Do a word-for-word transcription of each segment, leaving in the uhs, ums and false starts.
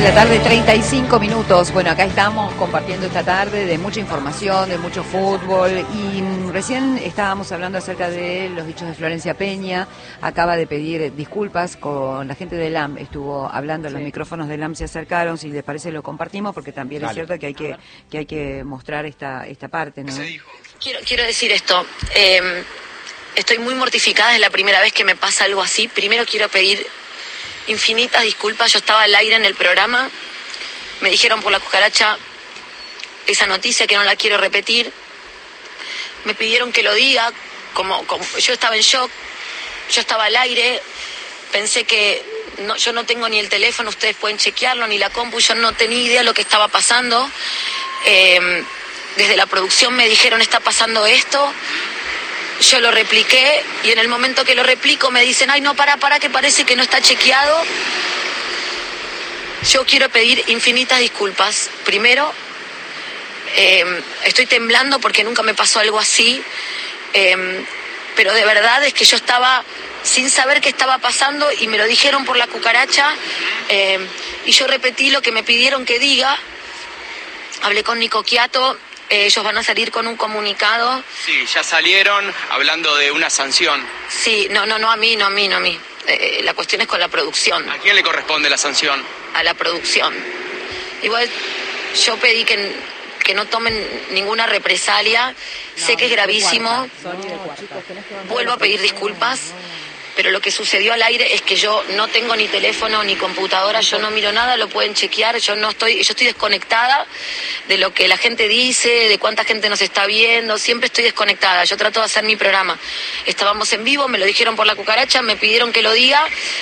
la tarde, treinta y cinco minutos. Bueno, acá estamos compartiendo esta tarde de mucha información, de mucho fútbol. Y mm, recién estábamos hablando acerca de los dichos de Florencia Peña. Acaba de pedir disculpas con la gente del A M. Estuvo hablando, sí. Los micrófonos del A M se acercaron. Si les parece, lo compartimos, porque también Dale. Es cierto que hay que, que hay que mostrar esta, esta parte, ¿no? Quiero, quiero decir esto. Eh, estoy muy mortificada. Es la primera vez que me pasa algo así. Primero quiero pedir infinitas disculpas. Yo estaba al aire en el programa, me dijeron por la cucaracha esa noticia que no la quiero repetir, me pidieron que lo diga, como, como yo estaba en shock, yo estaba al aire, pensé que no, yo no tengo ni el teléfono, ustedes pueden chequearlo, ni la compu, yo no tenía idea de lo que estaba pasando. Eh, desde la producción me dijeron está pasando esto. Yo lo repliqué y en el momento que lo replico me dicen, ay, no, para, para, que parece que no está chequeado. Yo quiero pedir infinitas disculpas. Primero, eh, estoy temblando porque nunca me pasó algo así, eh, pero de verdad es que yo estaba sin saber qué estaba pasando y me lo dijeron por la cucaracha, eh, y yo repetí lo que me pidieron que diga. Hablé con Nico Quiato. Ellos van a salir con un comunicado. Sí, ya salieron hablando de una sanción. Sí, no, no, no a mí, no a mí, no a mí. Eh, la cuestión es con la producción. ¿A quién le corresponde la sanción? A la producción. Igual yo pedí que, que no tomen ninguna represalia. No, sé que es gravísimo. Vuelvo a pedir disculpas. Pero lo que sucedió al aire es que yo no tengo ni teléfono ni computadora, yo no miro nada, lo pueden chequear, yo no estoy, yo estoy desconectada de lo que la gente dice, de cuánta gente nos está viendo, siempre estoy desconectada, yo trato de hacer mi programa. Estábamos en vivo, me lo dijeron por la cucaracha, me pidieron que lo diga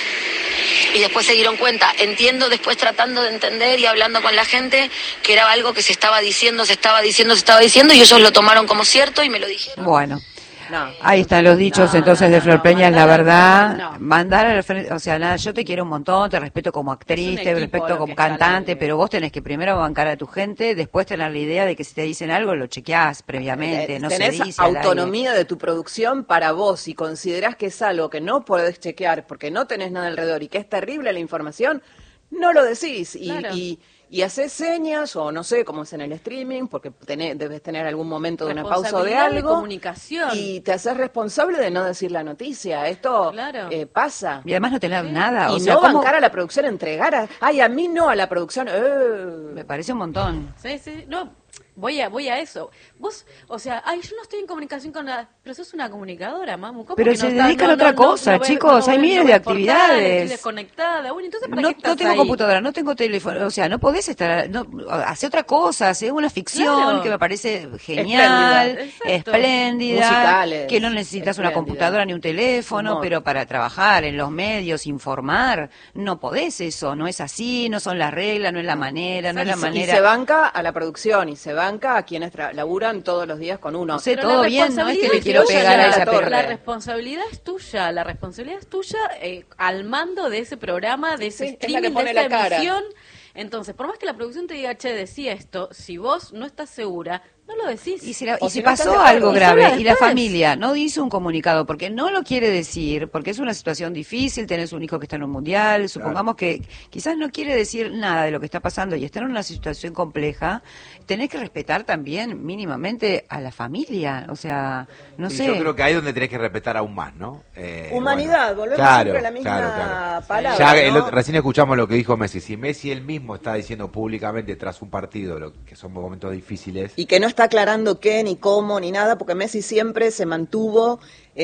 y después se dieron cuenta. Entiendo después tratando de entender y hablando con la gente que era algo que se estaba diciendo, se estaba diciendo, se estaba diciendo y ellos lo tomaron como cierto y me lo dijeron. Bueno. No. Ahí están los dichos no, entonces no, no, de Flor Peña, no, la verdad, no. mandar a la, o sea, nada, yo te quiero un montón, te respeto como actriz, te respeto como cantante, pero vos tenés que primero bancar a tu gente, después tener la idea de que si te dicen algo lo chequeás previamente, no se dice. Tenés autonomía de tu producción para vos, y considerás que es algo que no podés chequear porque no tenés nada alrededor y que es terrible la información, no lo decís y, claro. y y haces señas, o no sé, como es en el streaming, porque tenés, debes tener algún momento de una pausa o de algo. De comunicación. Y te haces responsable de no decir la noticia. Esto claro. eh, pasa. Y además no tener sí. nada. Y o sea, no ¿cómo? bancar a la producción, entregar a... Ay, a mí no, a la producción... Eh. Me parece un montón. Sí, sí, no... Voy a voy a eso. Vos, o sea, ay, yo no estoy en comunicación con la... Pero sos una comunicadora, mamu. ¿Cómo pero que se no dedican no, a otra no, cosa, no, no, chicos. no, hay no, miles no, de no, actividades. Estoy desconectada. Bueno, entonces, ¿para no, qué estás no tengo ahí? computadora, no tengo teléfono. O sea, no podés estar... No, hace otra cosa, hace una ficción claro. que me parece genial, espléndida. espléndida Musicales, que no necesitas una computadora ni un teléfono, Humor. pero para trabajar en los medios, informar, no podés eso. No es así, no son las reglas, no es la manera, Exacto. no es la manera. Y se banca a la producción y se banca a quienes tra- laburan todos los días con uno. No sé, todo bien, no es que le quiero pegar a ella, pero la responsabilidad es tuya, la responsabilidad es tuya eh, al mando de ese programa, de ese sí, streaming, es la que pone de esa la cara. emisión. Entonces, por más que la producción te diga, che, decía esto, si vos no estás segura, no lo decís. Y si, la, y si si pasó no algo y grave y la familia no hizo un comunicado porque no lo quiere decir, porque es una situación difícil, tenés un hijo que está en un mundial, supongamos claro. que quizás no quiere decir nada de lo que está pasando y está en una situación compleja, tenés que respetar también mínimamente a la familia, o sea, no sí, sé. Yo creo que ahí es donde tenés que respetar aún más, ¿no? Eh, Humanidad, bueno, volvemos claro, siempre a la misma claro, claro. palabra, ya ¿no? el, recién escuchamos lo que dijo Messi, si Messi él mismo está diciendo públicamente tras un partido lo que son momentos difíciles y que no está aclarando qué ni cómo ni nada, porque Messi siempre se mantuvo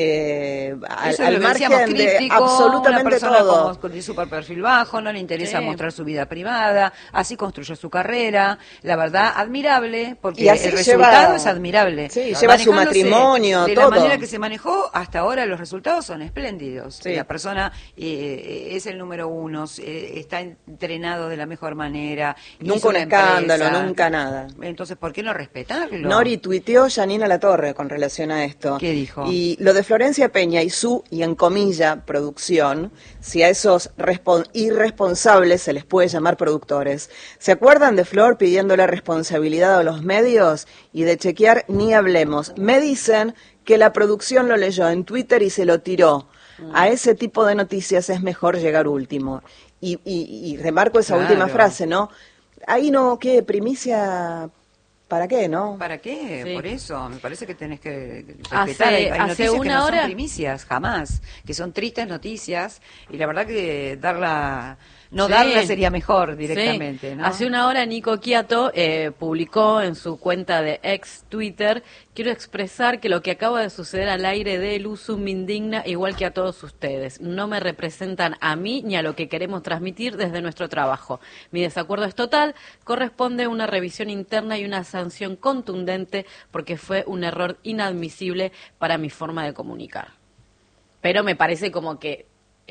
eh, al, al margen de crítico, absolutamente una persona todo. Como, con super perfil bajo, no le interesa sí. mostrar su vida privada, así construyó su carrera, la verdad, admirable, porque y así el lleva, resultado es admirable. Sí, lleva su matrimonio, de todo. la manera que se manejó, hasta ahora los resultados son espléndidos. Sí. La persona eh, es el número uno, eh, está entrenado de la mejor manera. Nunca un escándalo, empresa. nunca nada. Entonces, ¿por qué no respetarlo? Nori tuiteó Janina Latorre con relación a esto. ¿Qué dijo? Y lo de Florencia Peña y su, y en comilla, producción, si a esos irresponsables se les puede llamar productores. ¿Se acuerdan de Flor pidiendo la responsabilidad a los medios? Y de chequear ni hablemos. Me dicen que la producción lo leyó en Twitter y se lo tiró. A ese tipo de noticias es mejor llegar último. y, y, y remarco esa Claro. última frase, ¿no? Ahí no, ¿qué? Primicia, ¿para qué, no? ¿Para qué? Sí. Por eso, me parece que tenés que Hace- respetar. Hay, hay hace noticias que una no hora- son primicias, jamás, que son tristes noticias, y la verdad que darla, no Sí. darla sería mejor directamente, Sí. ¿no? Hace una hora Nico Quiato eh, publicó en su cuenta de ex Twitter: quiero expresar que lo que acaba de suceder al aire de Luzu me indigna igual que a todos ustedes. No me representan a mí ni a lo que queremos transmitir desde nuestro trabajo. Mi desacuerdo es total, corresponde a una revisión interna y una sanción contundente porque fue un error inadmisible para mi forma de comunicar. Pero me parece como que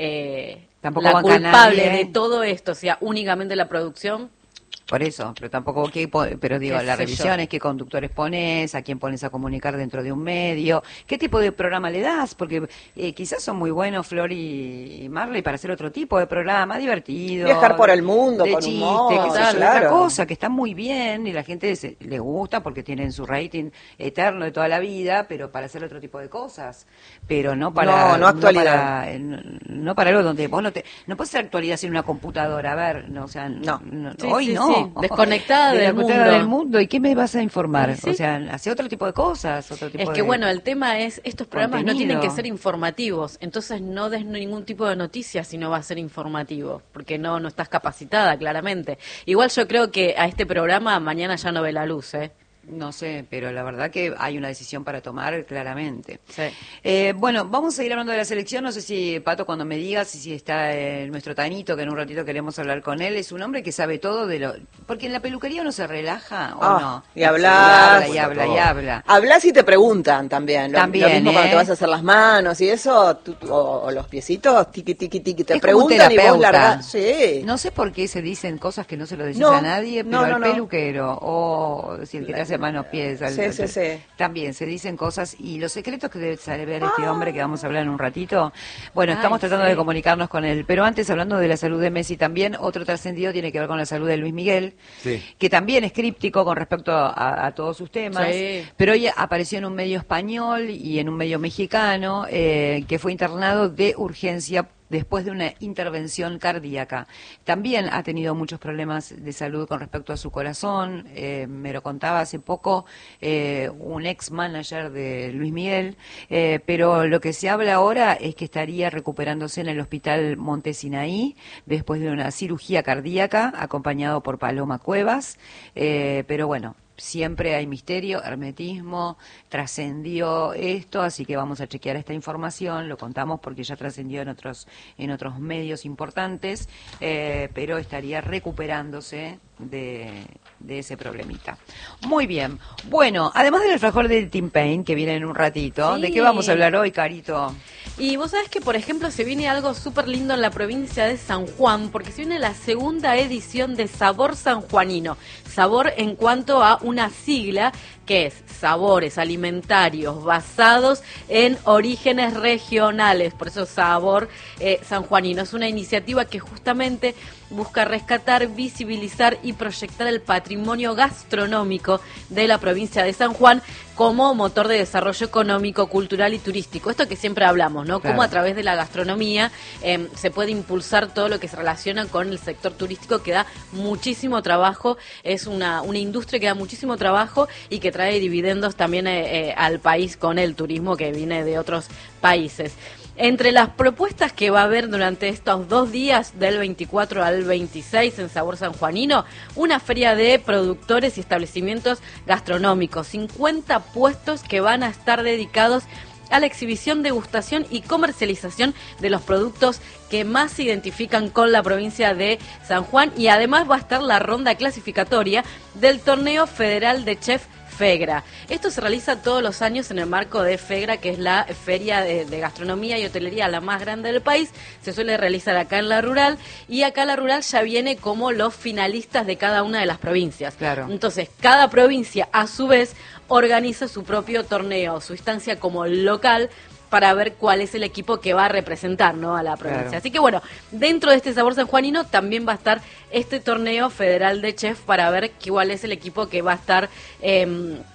eh, Tampoco la banca a culpable nadie. de todo esto sea únicamente la producción. Por eso, pero tampoco, ¿qué po- pero digo, Qué la sé revisión yo. es qué conductores pones, a quién pones a comunicar dentro de un medio, qué tipo de programa le das, porque eh, quizás son muy buenos Flor y y Marley para hacer otro tipo de programa, divertido. Viajar por el mundo de con chiste, humor, qué sé yo, claro. otra cosa que está muy bien y la gente se, le gusta porque tienen su rating eterno de toda la vida, pero para hacer otro tipo de cosas, pero no para No, no actualidad. para, eh, no, no para algo donde vos no te no puedes hacer actualidad sin una computadora, a ver, no, o sea, No. Sí, hoy sí, no. sí, desconectada del Desconectada mundo. del mundo. ¿Y qué me vas a informar? Sí. O sea, hace otro tipo de cosas, otro tipo Es de... que bueno, el tema es, estos programas no contenido. tienen que ser informativos, entonces no des ningún tipo de noticias si no va a ser informativo, porque no, no estás capacitada, claramente. Igual yo creo que a este programa mañana ya no ve la luz, ¿eh? No sé, pero la verdad que hay una decisión para tomar claramente. Sí. Eh, bueno, vamos a seguir hablando de la selección. No sé si, Pato, cuando me digas, si, si está eh, nuestro Tanito, que en un ratito queremos hablar con él, es un hombre que sabe todo de lo... Porque en la peluquería uno se relaja, ¿o Ah, no? y hablas. Y habla, y habla, y habla. Hablas y te preguntan también. Lo, También, lo mismo cuando ¿eh? te vas a hacer las manos y eso, tú- tú- o, o los piecitos, tiqui, tiqui, tiqui, te Es como un preguntan y vos terapeuta. largás. Sí. No sé por qué se dicen cosas que no se lo decís No, a nadie, pero no, al no, no. peluquero o si el que te hace manos pies, al- Sí, sí, sí. también se dicen cosas y los secretos que debe saber este hombre que vamos a hablar en un ratito. Bueno, estamos Ay, tratando sí. de comunicarnos con él, pero antes hablando de la salud de Messi también, otro trascendido tiene que ver con la salud de Luis Miguel, Sí. que también es críptico con respecto a, a todos sus temas, Sí. pero hoy apareció en un medio español y en un medio mexicano eh, que fue internado de urgencia después de una intervención cardíaca. También ha tenido muchos problemas de salud con respecto a su corazón. Eh, me lo contaba hace poco eh, un ex manager de Luis Miguel, eh, pero lo que se habla ahora es que estaría recuperándose en el hospital Monte Sinaí después de una cirugía cardíaca acompañado por Paloma Cuevas. Eh, pero bueno, siempre hay misterio, hermetismo, trascendió esto, así que vamos a chequear esta información, lo contamos porque ya trascendió en otros en otros medios importantes, eh, pero estaría recuperándose de, de ese problemita. Muy bien, bueno, además del alfajor de Tim Payne, que viene en un ratito, Sí. ¿de qué vamos a hablar hoy, Carito? Y vos sabés que, por ejemplo, se viene algo súper lindo en la provincia de San Juan, porque se viene la segunda edición de Sabor Sanjuanino. Sabor en cuanto a una sigla que es sabores alimentarios basados en orígenes regionales, por eso Sabor eh, Sanjuanino. Es una iniciativa que justamente busca rescatar, visibilizar y proyectar el patrimonio gastronómico de la provincia de San Juan como motor de desarrollo económico, cultural y turístico. Esto que siempre hablamos, ¿no? Claro. Cómo a través de la gastronomía eh, se puede impulsar todo lo que se relaciona con el sector turístico, que da muchísimo trabajo, es una, una industria que da muchísimo trabajo y que trae dividendos también eh, eh, al país con el turismo que viene de otros países. Entre las propuestas que va a haber durante estos dos días, del veinticuatro al veintiséis en Sabor Sanjuanino, una feria de productores y establecimientos gastronómicos, cincuenta puestos que van a estar dedicados a la exhibición, degustación y comercialización de los productos que más se identifican con la provincia de San Juan, y además va a estar la ronda clasificatoria del Torneo Federal de Chef FEGRA. Esto se realiza todos los años en el marco de FEGRA, que es la feria de, de gastronomía y hotelería la más grande del país. Se suele realizar acá en la rural, y acá la rural ya viene como los finalistas de cada una de las provincias. Claro. Entonces, cada provincia a su vez organiza su propio torneo, su instancia como local, para ver cuál es el equipo que va a representar, ¿no?, a la provincia. Claro. Así que bueno, dentro de este Sabor Sanjuanino también va a estar este torneo federal de chef para ver cuál es el equipo que va a estar eh,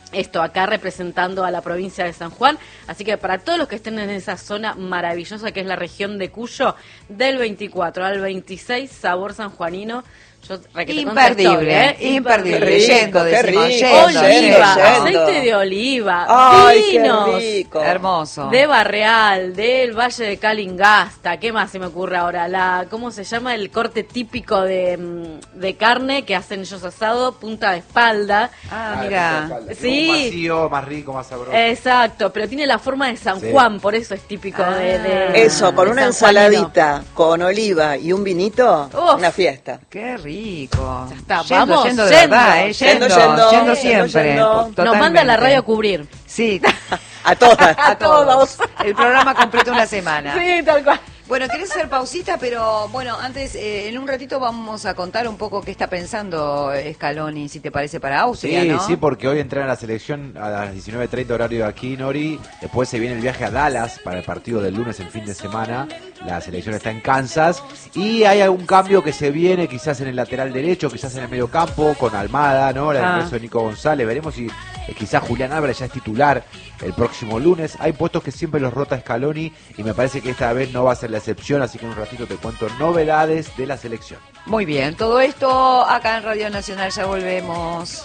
Esto acá representando a la provincia de San Juan, así que para todos los que estén en esa zona maravillosa que es la región de Cuyo, del veinticuatro al veintiséis, sabor sanjuanino. Yo imperdible, estoy, ¿eh? imperdible, Rico, yendo, qué decimos, rico, yendo, Oliva, yendo. aceite de oliva, Ay, vinos, qué rico. Hermoso. de Barreal, del Valle de Calingasta, ¿qué más se me ocurre ahora? La, ¿cómo se llama? El corte típico de, de carne que hacen ellos asado, punta de espalda. Ah, mira. Sí. Más vacío, más rico, más sabroso. Exacto, pero tiene la forma de San Sí. Juan, por eso es típico Ah. de, de- Eso, con de una sanjuanino. ensaladita, con oliva y un vinito, Uf. una fiesta. Qué rico. Ya está, Yendo, vamos, yendo de yendo. verdad, eh, Yendo, yendo, yendo, yendo yendo, siempre. yendo. Nos manda a la Totalmente. radio a cubrir. Sí, A todas. a todos. El programa completo una semana. Sí, tal cual. Bueno, querés hacer pausita, pero bueno, antes, eh, en un ratito vamos a contar un poco qué está pensando Scaloni, si te parece, para Austria, Sí, ¿no? sí, porque hoy entrena la selección a las diecinueve treinta horario de aquí, Nori. Después se viene el viaje a Dallas para el partido del lunes, el fin de semana. La selección está en Kansas. Y hay algún cambio que se viene, quizás en el lateral derecho, quizás en el medio campo, con Almada, ¿no? El Ah. ingreso de Nico González. Veremos si eh, quizás Julián Álvarez ya es titular el próximo lunes. Hay puestos que siempre los rota Scaloni y me parece que esta vez no va a ser la excepción, así que en un ratito te cuento novedades de la selección. Muy bien, todo esto acá en Radio Nacional, ya volvemos.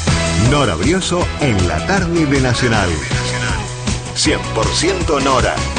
Nora Brioso en la tarde de Nacional. cien por ciento Nora.